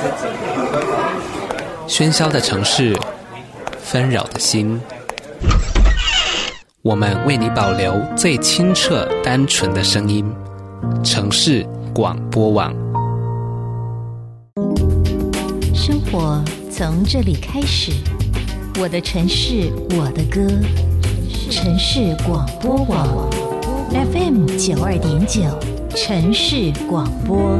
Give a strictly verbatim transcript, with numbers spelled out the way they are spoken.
喧嚣的城市，纷扰的心，我们为你保留最清澈单纯的声音。城市广播网， 生活从这里开始，我的城市，我的歌。城市广播网 F M 九二点九，城市广播。